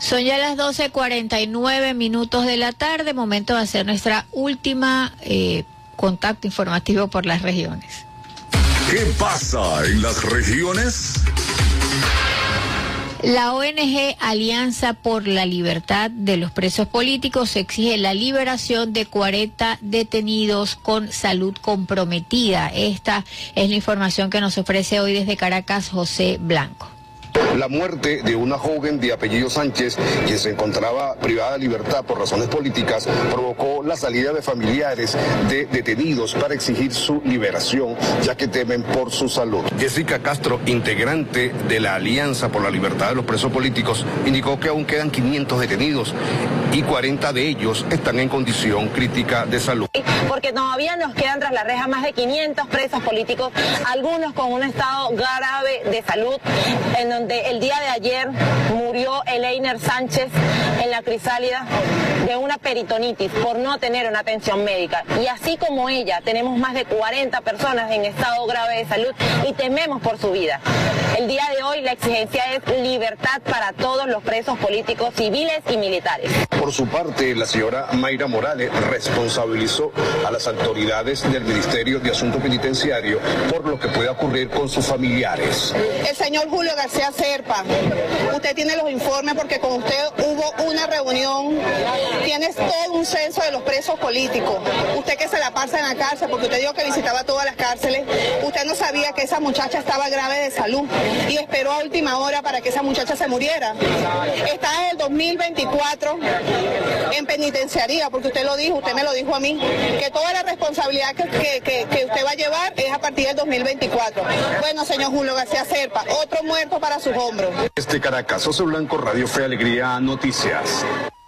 Son ya las 12:49 de la tarde, momento de hacer nuestra última contacto informativo por las regiones. ¿Qué pasa en las regiones? La ONG Alianza por la Libertad de los Presos Políticos exige la liberación de 40 detenidos con salud comprometida. Esta es la información que nos ofrece hoy desde Caracas José Blanco. La muerte de una joven de apellido Sánchez, quien se encontraba privada de libertad por razones políticas, provocó la salida de familiares de detenidos para exigir su liberación, ya que temen por su salud. Jessica Castro, integrante de la Alianza por la Libertad de los Presos Políticos, indicó que aún quedan 500 detenidos y 40 de ellos están en condición crítica de salud. Porque todavía nos quedan tras la reja más de 500 presos políticos, algunos con un estado grave de salud, en donde el día de ayer murió Eleiner Sánchez en la Crisálida de una peritonitis por no tener una atención médica. Y así como ella, tenemos más de 40 personas en estado grave de salud y tememos por su vida. El día de hoy la exigencia es libertad para todos los presos políticos civiles y militares. Por su parte, la señora Mayra Morales responsabilizó a las autoridades del Ministerio de Asuntos Penitenciarios por lo que pueda ocurrir con sus familiares. El señor Julio García Serpa, usted tiene los informes porque con usted hubo una reunión, tienes todo un censo de los presos políticos. Usted que se la pasa en la cárcel, porque usted dijo que visitaba todas las cárceles, usted no sabía que esa muchacha estaba grave de salud y esperó a última hora para que esa muchacha se muriera. Está en el 2024 en penitenciaría, porque usted lo dijo, usted me lo dijo a mí, que toda la responsabilidad que usted va a llevar es a partir del 2024. Bueno, señor Julio García Serpa, otro muerto para sus hombros. Desde Caracas, José Blanco, Radio Fe Alegría Noticias.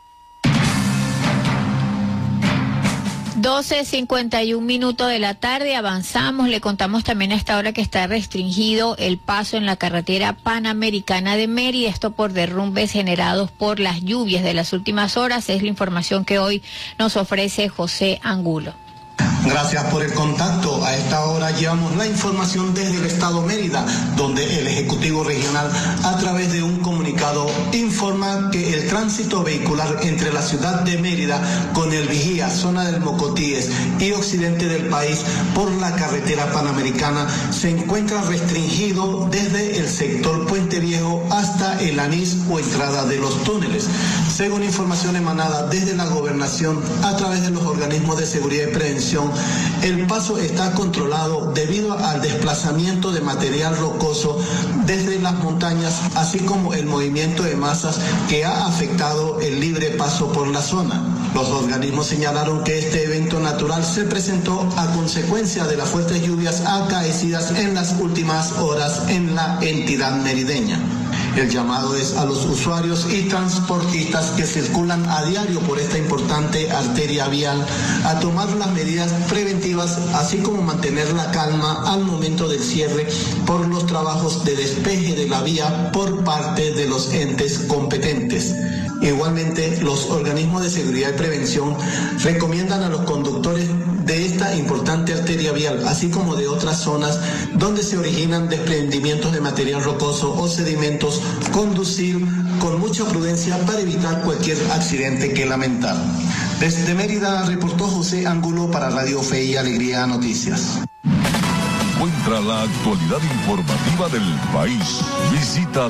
12:51 de la tarde, avanzamos, le contamos también a esta hora que está restringido el paso en la carretera panamericana de Mérida, esto por derrumbes generados por las lluvias de las últimas horas, es la información que hoy nos ofrece José Angulo. Gracias por el contacto. A esta hora llevamos la información desde el estado Mérida, donde el Ejecutivo Regional, a través de un comunicado, informa que el tránsito vehicular entre la ciudad de Mérida con el Vigía, zona del Mocotíes y occidente del país por la carretera panamericana se encuentra restringido desde el sector Puente Viejo hasta el Anís o entrada de los túneles. Según información emanada desde la gobernación a través de los organismos de seguridad y prevención, el paso está controlado debido al desplazamiento de material rocoso desde las montañas, así como el movimiento de masas que ha afectado el libre paso por la zona. Los organismos señalaron que este evento natural se presentó a consecuencia de las fuertes lluvias acaecidas en las últimas horas en la entidad merideña. El llamado es a los usuarios y transportistas que circulan a diario por esta importante arteria vial a tomar las medidas preventivas, así como mantener la calma al momento del cierre por los trabajos de despeje de la vía por parte de los entes competentes. Igualmente, los organismos de seguridad y prevención recomiendan a los conductores de esta importante arteria vial, así como de otras zonas donde se originan desprendimientos de material rocoso o sedimentos, conducir con mucha prudencia para evitar cualquier accidente que lamentar. Desde Mérida reportó José Angulo para Radio Fe y Alegría Noticias. Encuentra la actualidad informativa del país. Visita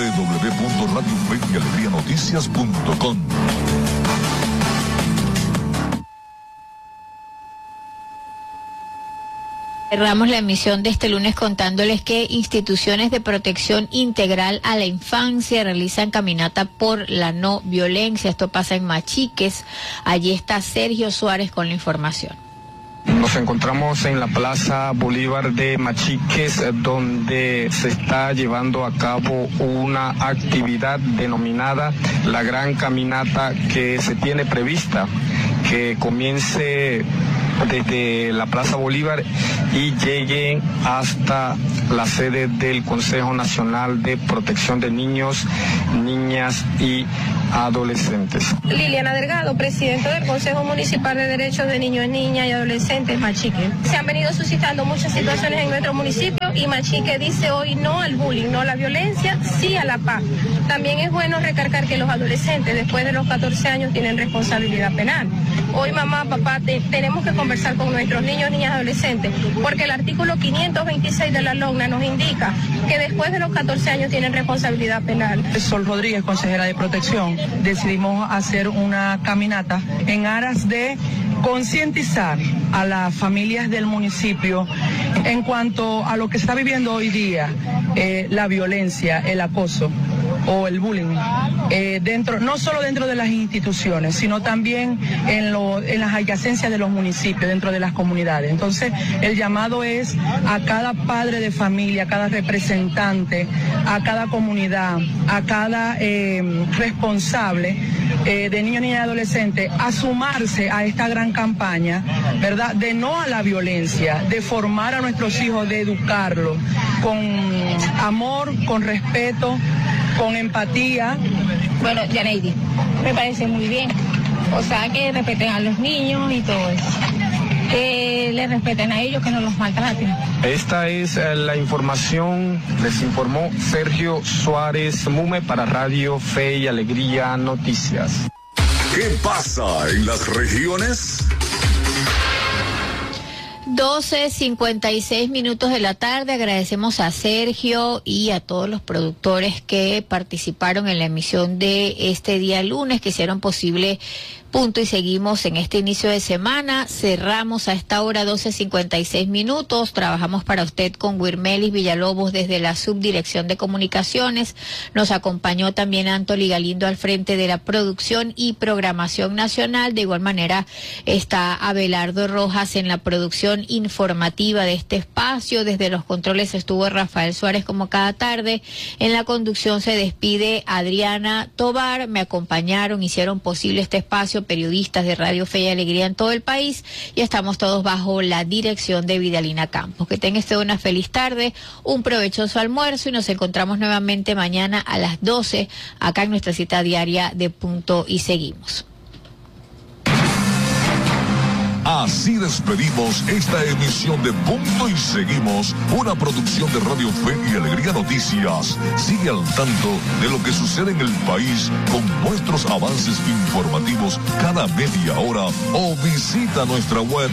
www.radiofeyalegrianoticias.com. Cerramos la emisión de este lunes contándoles que instituciones de protección integral a la infancia realizan caminata por la no violencia. Esto pasa en Machiques. Allí está Sergio Suárez con la información. Nos encontramos en la Plaza Bolívar de Machiques, donde se está llevando a cabo una actividad denominada la Gran Caminata, que se tiene prevista que comience desde la Plaza Bolívar y lleguen hasta la sede del Consejo Nacional de Protección de Niños, Niñas y Adolescentes. Liliana Delgado, presidenta del Consejo Municipal de Derechos de Niños, Niñas y Adolescentes, Machique. Se han venido suscitando muchas situaciones en nuestro municipio y Machique dice hoy no al bullying, no a la violencia, sí a la paz. También es bueno recalcar que los adolescentes después de los 14 años tienen responsabilidad penal. Hoy mamá, papá, tenemos que conversar con nuestros niños, niñas y adolescentes porque el artículo 526 de la LOGNA nos indica que después de los 14 años tienen responsabilidad penal. Sol Rodríguez, consejera de Protección, decidimos hacer una caminata en aras de concientizar a las familias del municipio en cuanto a lo que se está viviendo hoy día, la violencia, el acoso o el bullying, no solo dentro de las instituciones, sino también en las adyacencias de los municipios, dentro de las comunidades. Entonces, el llamado es a cada padre de familia, a cada representante, a cada comunidad, a cada responsable de niños, niñas y adolescentes a sumarse a esta gran campaña, ¿verdad?, de no a la violencia, de formar a nuestros hijos, de educarlos con amor, con respeto, con empatía. Bueno, Yaneidi, me parece muy bien. O sea, que respeten a los niños y todo eso. Que les respeten a ellos, que no los maltraten. Esta es la información, les informó Sergio Suárez Mume para Radio Fe y Alegría Noticias. ¿Qué pasa en las regiones? 12:56 de la tarde. Agradecemos a Sergio y a todos los productores que participaron en la emisión de este día lunes, que hicieron posible Punto y Seguimos en este inicio de semana. Cerramos a esta hora 12:56. Trabajamos para usted con Wirmelis Villalobos desde la Subdirección de Comunicaciones. Nos acompañó también Antoli Galindo al frente de la producción y programación nacional. De igual manera está Abelardo Rojas en la producción informativa de este espacio. Desde los controles estuvo Rafael Suárez como cada tarde. En la conducción se despide Adriana Tobar. Me acompañaron, hicieron posible este espacio periodistas de Radio Fe y Alegría en todo el país, y estamos todos bajo la dirección de Vidalina Campos. Que tenga usted una feliz tarde, un provechoso almuerzo, y nos encontramos nuevamente mañana a las 12 acá en nuestra cita diaria de Punto y Seguimos. Así despedimos esta emisión de Punto y Seguimos, una producción de Radio Fe y Alegría Noticias. Sigue al tanto de lo que sucede en el país con nuestros avances informativos cada media hora o visita nuestra web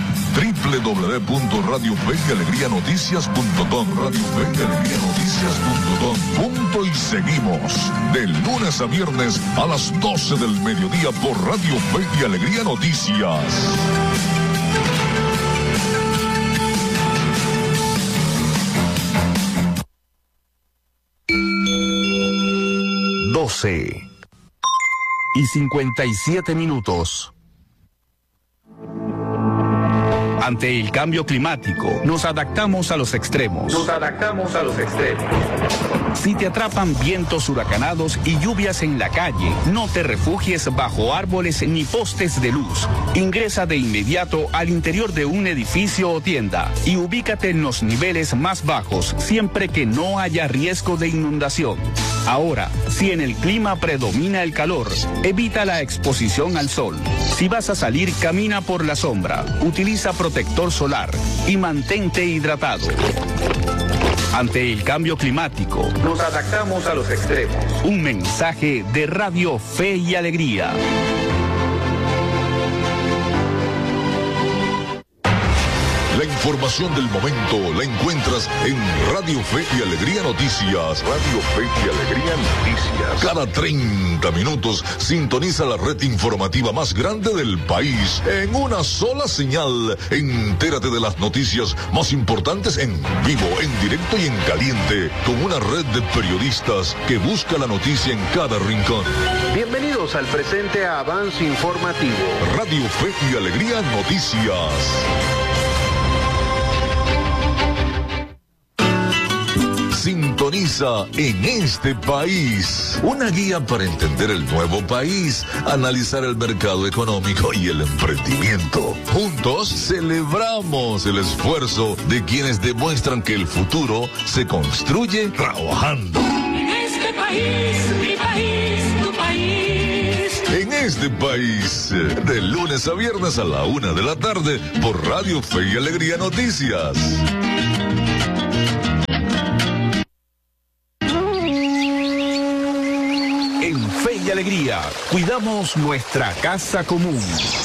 www.radiofeyalegrianoticias.com. Punto y Seguimos, de lunes a viernes a las 12 del mediodía por Radio Fe y Alegría Noticias. y 57 minutos. Ante el cambio climático, nos adaptamos a los extremos. Si te atrapan vientos huracanados y lluvias en la calle, no te refugies bajo árboles ni postes de luz. Ingresa de inmediato al interior de un edificio o tienda y ubícate en los niveles más bajos, siempre que no haya riesgo de inundación. Ahora, si en el clima predomina el calor, evita la exposición al sol. Si vas a salir, camina por la sombra, utiliza protector solar y mantente hidratado. Ante el cambio climático, nos adaptamos a los extremos. Un mensaje de Radio Fe y Alegría. La información del momento la encuentras en Radio Fe y Alegría Noticias. Radio Fe y Alegría Noticias. Cada 30 minutos sintoniza la red informativa más grande del país en una sola señal. Entérate de las noticias más importantes en vivo, en directo y en caliente, con una red de periodistas que busca la noticia en cada rincón. Bienvenidos al presente avance informativo. Radio Fe y Alegría Noticias. Sintoniza Sintoniza En Este País, una guía para entender el nuevo país, analizar el mercado económico y el emprendimiento. Juntos celebramos el esfuerzo de quienes demuestran que el futuro se construye trabajando. En este país, mi país, tu país. En Este País, de lunes a viernes a la 1 de la tarde por Radio Fe y Alegría Noticias. En Fe y Alegría, cuidamos nuestra casa común.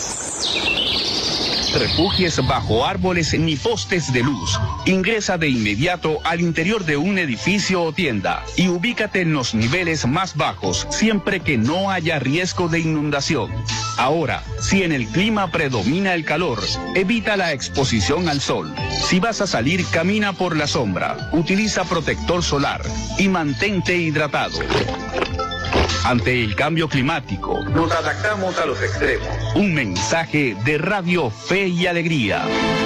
Refugies bajo árboles ni postes de luz. Ingresa de inmediato al interior de un edificio o tienda y ubícate en los niveles más bajos, siempre que no haya riesgo de inundación. Ahora, si en el clima predomina el calor, evita la exposición al sol. Si vas a salir, camina por la sombra, utiliza protector solar y mantente hidratado. Ante el cambio climático, nos adaptamos a los extremos. Un mensaje de Radio Fe y Alegría.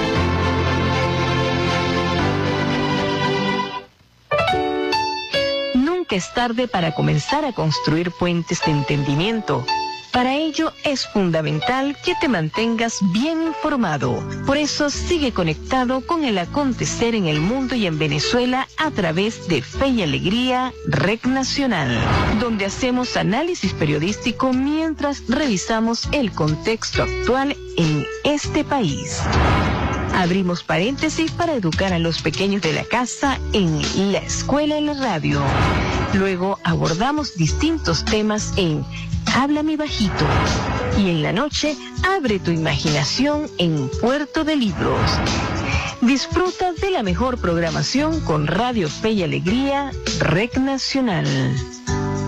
Nunca es tarde para comenzar a construir puentes de entendimiento. Para ello es fundamental que te mantengas bien informado. Por eso sigue conectado con el acontecer en el mundo y en Venezuela a través de Fe y Alegría Rec Nacional, donde hacemos análisis periodístico mientras revisamos el contexto actual en este país. Abrimos paréntesis para educar a los pequeños de la casa en la escuela y la radio. Luego abordamos distintos temas en Háblame Bajito. Y en la noche, abre tu imaginación en Puerto de Libros. Disfruta de la mejor programación con Radio Fe y Alegría Rec Nacional.